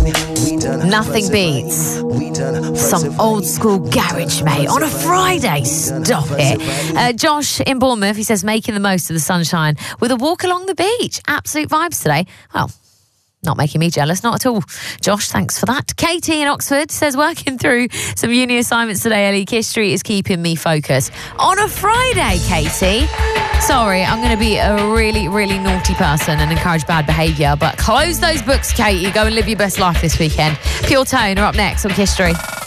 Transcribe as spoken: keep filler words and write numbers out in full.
Nothing beats some old school garage, mate, on a Friday. Stop it. Uh, Josh in Bournemouth, he says, making the most of the sunshine with a walk along the beach. Absolute vibes today. Well, not making me jealous, not at all. Josh, thanks for that. Katie in Oxford says, working through some uni assignments today, Ellie. History is keeping me focused. On a Friday, Katie. Sorry, I'm going to be a really, really naughty person and encourage bad behaviour, but close those books, Katie. Go and live your best life this weekend. Pure Tone are up next on History.